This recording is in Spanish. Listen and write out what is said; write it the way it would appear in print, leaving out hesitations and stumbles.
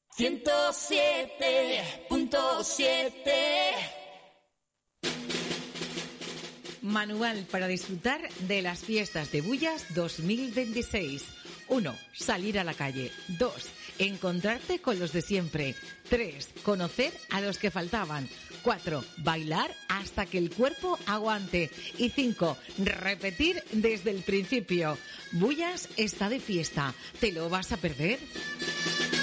107.7. Manual para disfrutar de las fiestas de Bullas 2026. 1. Salir a la calle. 2. Encontrarte con los de siempre. 3. Conocer a los que faltaban. 4. Bailar hasta que el cuerpo aguante. Y 5. Repetir desde el principio. Bullas está de fiesta. ¿Te lo vas a perder?